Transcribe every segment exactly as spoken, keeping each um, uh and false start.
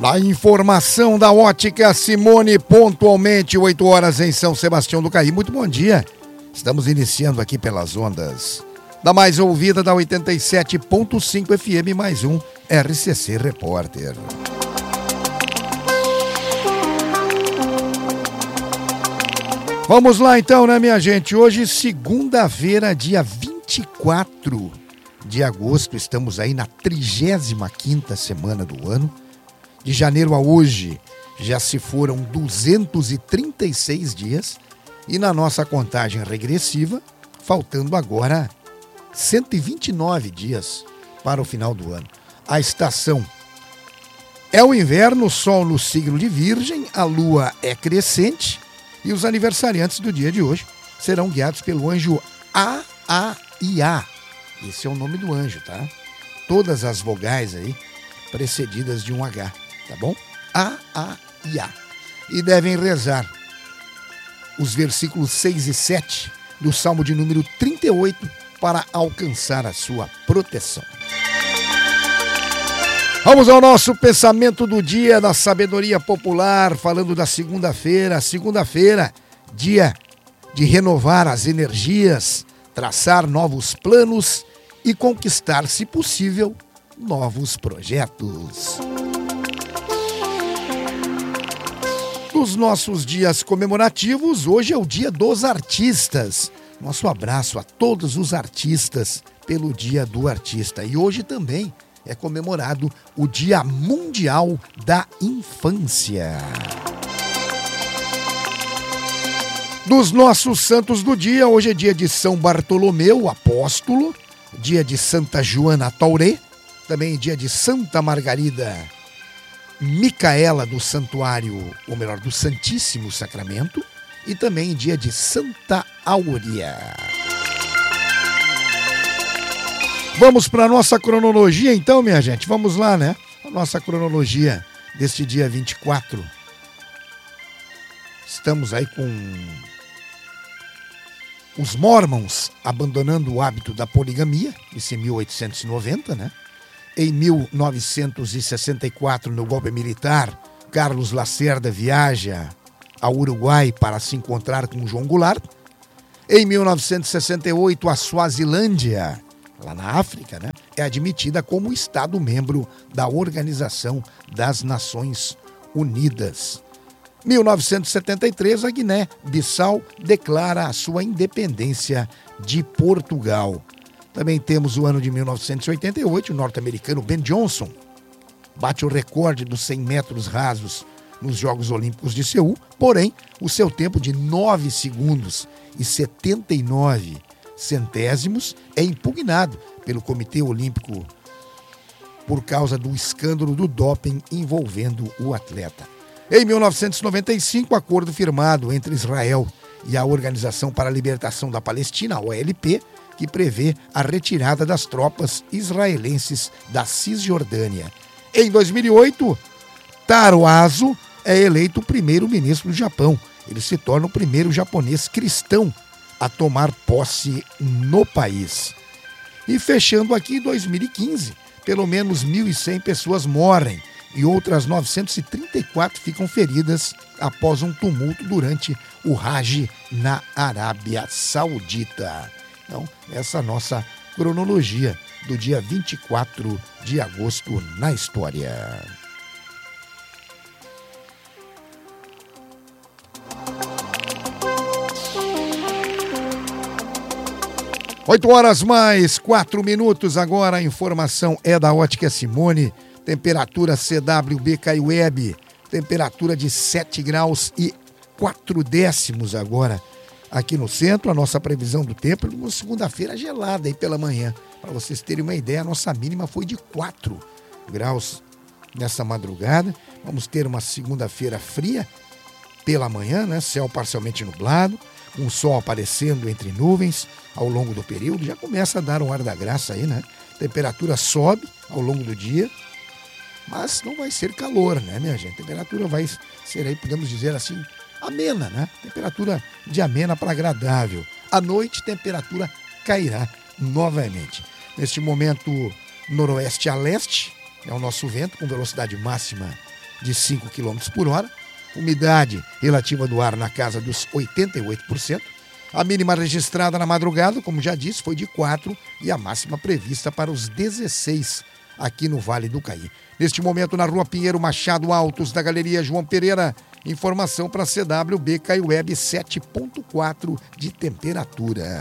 A informação da Ótica Simone, pontualmente, oito horas em São Sebastião do Caí. Muito bom dia. Estamos iniciando aqui pelas ondas da mais ouvida da oitenta e sete ponto cinco F M, mais um R C C Repórter. Vamos lá então, né, minha gente? Hoje, segunda-feira, dia vinte e quatro de agosto, estamos aí na trigésima quinta semana do ano. De janeiro a hoje, já se foram duzentos e trinta e seis dias e na nossa contagem regressiva, faltando agora cento e vinte e nove dias para o final do ano. A estação é o inverno, sol no signo de Virgem, a lua é crescente e os aniversariantes do dia de hoje serão guiados pelo anjo A A I A. Esse é o nome do anjo, tá? Todas as vogais aí precedidas de um H. Tá bom? A, A e A. E devem rezar os versículos seis e sete do Salmo de número trinta e oito para alcançar a sua proteção. Vamos ao nosso pensamento do dia da sabedoria popular, falando da segunda-feira. Segunda-feira, dia de renovar as energias, traçar novos planos e conquistar, se possível, novos projetos. Nos nossos dias comemorativos, hoje é o Dia dos Artistas. Nosso abraço a todos os artistas pelo Dia do Artista. E hoje também é comemorado o Dia Mundial da Infância. Dos nossos santos do dia, hoje é dia de São Bartolomeu, apóstolo, dia de Santa Joana Tauré, também dia de Santa Margarida Micaela do Santuário, ou melhor, do Santíssimo Sacramento, e também dia de Santa Áurea. Vamos para a nossa cronologia então, minha gente, vamos lá, né? A nossa cronologia deste dia vinte e quatro. Estamos aí com os Mormons abandonando o hábito da poligamia, isso em mil oitocentos e noventa, né? Em mil novecentos e sessenta e quatro, no golpe militar, Carlos Lacerda viaja ao Uruguai para se encontrar com João Goulart. Em mil novecentos e sessenta e oito, a Suazilândia, lá na África, né, é admitida como Estado-membro da Organização das Nações Unidas. mil novecentos e setenta e três, a Guiné-Bissau declara a sua independência de Portugal. Também temos o ano de mil novecentos e oitenta e oito, o norte-americano Ben Johnson bate o recorde dos cem metros rasos nos Jogos Olímpicos de Seul, porém, o seu tempo de nove segundos e setenta e nove centésimos é impugnado pelo Comitê Olímpico por causa do escândalo do doping envolvendo o atleta. Em mil novecentos e noventa e cinco, acordo firmado entre Israel e a Organização para a Libertação da Palestina, a O L P, que prevê a retirada das tropas israelenses da Cisjordânia. Em dois mil e oito, Taro Aso é eleito primeiro-ministro do Japão. Ele se torna o primeiro japonês cristão a tomar posse no país. E fechando aqui, em dois mil e quinze, pelo menos mil e cem pessoas morrem e outras novecentos e trinta e quatro ficam feridas após um tumulto durante o Hajj na Arábia Saudita. Então, essa é a nossa cronologia do dia vinte e quatro de agosto na história. Oito horas mais quatro minutos agora, a informação é da Ótica Simone, temperatura C W B K Web, temperatura de sete graus e quatro décimos agora. Aqui no centro, a nossa previsão do tempo é uma segunda-feira gelada aí pela manhã. Para vocês terem uma ideia, a nossa mínima foi de quatro graus nessa madrugada. Vamos ter uma segunda-feira fria pela manhã, né? Céu parcialmente nublado, um sol aparecendo entre nuvens ao longo do período. Já começa a dar um ar da graça aí, né? Temperatura sobe ao longo do dia, mas não vai ser calor, né, minha gente? A temperatura vai ser aí, podemos dizer assim, amena, né? Temperatura de amena para agradável. À noite, temperatura cairá novamente. Neste momento, noroeste a leste, é o nosso vento com velocidade máxima de cinco quilômetros por hora, umidade relativa do ar na casa dos oitenta e oito por cento. A mínima registrada na madrugada, como já disse, foi de quatro e a máxima prevista para os dezesseis aqui no Vale do Caí. Neste momento, na Rua Pinheiro Machado Altos, da Galeria João Pereira, informação para C W B Caí Web, sete ponto quatro de temperatura.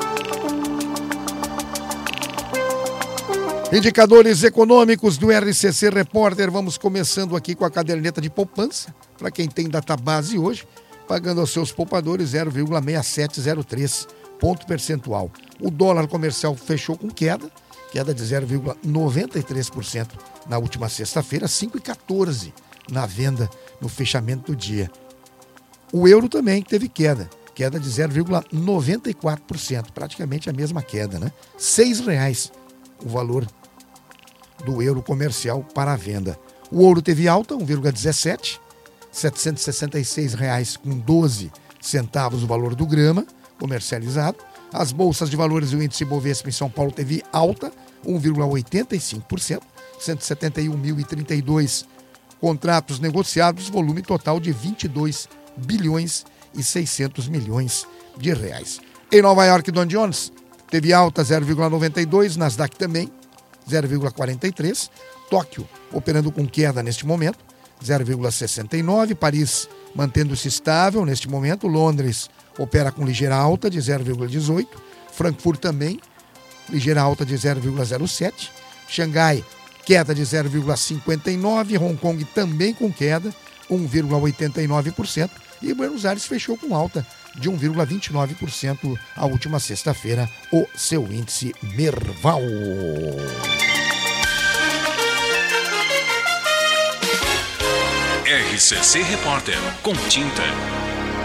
Indicadores econômicos do R C C Repórter. Vamos começando aqui com a caderneta de poupança, para quem tem database hoje, pagando aos seus poupadores zero vírgula seis sete zero três ponto percentual. O dólar comercial fechou com queda, queda de zero vírgula noventa e três por cento na última sexta-feira, cinco vírgula quatorze na venda no fechamento do dia. O euro também teve queda, queda de zero vírgula noventa e quatro por cento, praticamente a mesma queda, né? seis reais o valor do euro comercial para a venda. O ouro teve alta, um vírgula dezessete, setecentos e sessenta e seis reais com doze centavos o valor do grama comercializado. As bolsas de valores e o índice Bovespa em São Paulo teve alta, um vírgula oitenta e cinco por cento, cento e setenta e um mil e trinta e dois contratos negociados, volume total de vinte e dois bilhões e seiscentos milhões de reais. Em Nova York, Dow Jones teve alta zero vírgula noventa e dois, Nasdaq também zero vírgula quarenta e três, Tóquio operando com queda neste momento, zero vírgula sessenta e nove, Paris mantendo-se estável neste momento, Londres opera com ligeira alta de zero vírgula dezoito, Frankfurt também, ligeira alta de zero vírgula zero sete, Xangai, queda de zero vírgula cinquenta e nove, Hong Kong também com queda, um vírgula oitenta e nove por cento, e Buenos Aires fechou com alta de um vírgula vinte e nove por cento a última sexta-feira, o seu índice Merval. R C C Repórter, com tinta